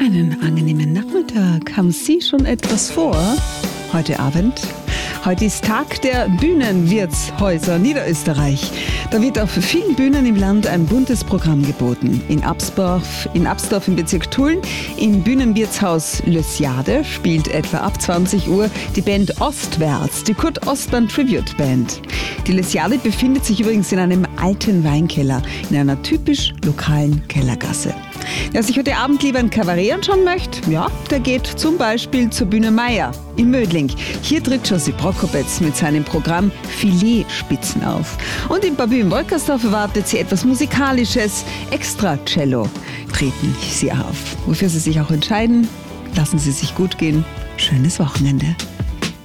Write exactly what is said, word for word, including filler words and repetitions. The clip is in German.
Einen angenehmen Nachmittag. Haben Sie schon etwas vor? Heute Abend? Heute ist Tag der Bühnenwirtshäuser Niederösterreich. Da wird auf vielen Bühnen im Land ein buntes Programm geboten. In Absdorf, in Absdorf im Bezirk Tulln, im Bühnenwirtshaus Lösjade spielt etwa ab zwanzig Uhr die Band Ostwärts, die Kurt Ostbahn Tribute Band. Die Lösjade befindet sich übrigens in einem alten Weinkeller, in einer typisch lokalen Kellergasse. Wer sich heute Abend lieber ein Kabarett anschauen möchte, ja, der geht zum Beispiel zur Bühne Meier in Mödling. Hier tritt Josi Prokopetz mit seinem Programm Filetspitzen auf. Und im Babü in Wolkersdorf erwartet sie etwas Musikalisches, Extra Cello treten sie auf. Wofür sie sich auch entscheiden, lassen Sie sich gut gehen. Schönes Wochenende.